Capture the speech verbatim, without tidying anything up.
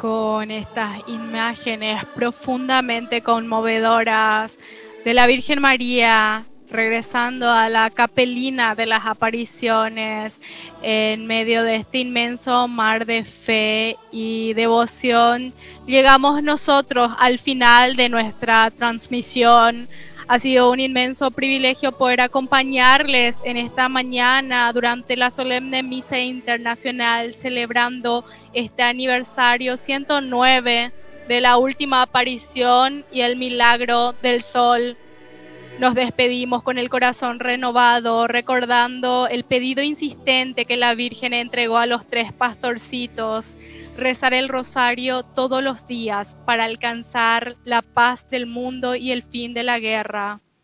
con estas imágenes profundamente conmovedoras de la Virgen María regresando a la capelina de las apariciones en medio de este inmenso mar de fe y devoción, llegamos nosotros al final de nuestra transmisión. Ha sido un inmenso privilegio poder acompañarles en esta mañana durante la solemne misa internacional celebrando este aniversario ciento nueve de la última aparición y el milagro del sol. Nos despedimos con el corazón renovado, recordando el pedido insistente que la Virgen entregó a los tres pastorcitos: rezar el rosario todos los días para alcanzar la paz del mundo y el fin de la guerra.